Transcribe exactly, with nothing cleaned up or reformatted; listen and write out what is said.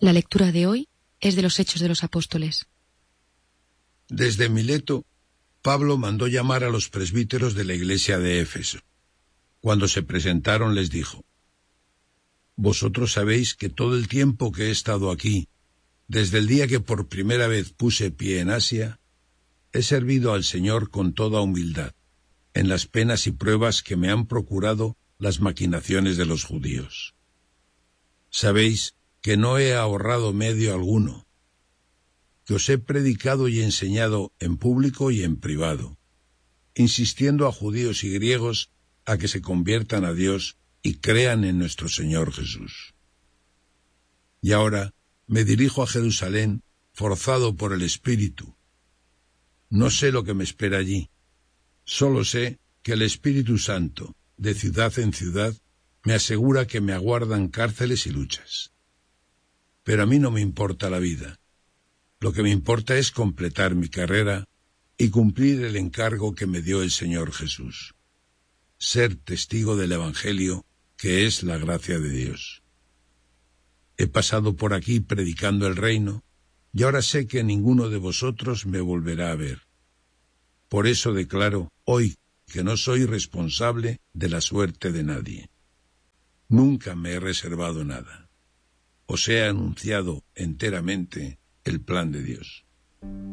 La lectura de hoy es de los Hechos de los Apóstoles. Desde Mileto, Pablo mandó llamar a los presbíteros de la iglesia de Éfeso. Cuando se presentaron les dijo: Vosotros sabéis que todo el tiempo que he estado aquí, desde el día que por primera vez puse pie en Asia, he servido al Señor con toda humildad, en las penas y pruebas que me han procurado las maquinaciones de los judíos. Sabéis que no he ahorrado medio alguno, que os he predicado y enseñado en público y en privado, insistiendo a judíos y griegos a que se conviertan a Dios y crean en nuestro Señor Jesús. Y ahora me dirijo a Jerusalén, forzado por el Espíritu. No sé lo que me espera allí, solo sé que el Espíritu Santo, de ciudad en ciudad, me asegura que me aguardan cárceles y luchas. Pero a mí no me importa la vida. Lo que me importa es completar mi carrera y cumplir el encargo que me dio el Señor Jesús. Ser testigo del Evangelio, que es la gracia de Dios. He pasado por aquí predicando el reino, y ahora sé que ninguno de vosotros me volverá a ver. Por eso declaro hoy que no soy responsable de la suerte de nadie. Nunca me he reservado nada. Os he anunciado enteramente el plan de Dios.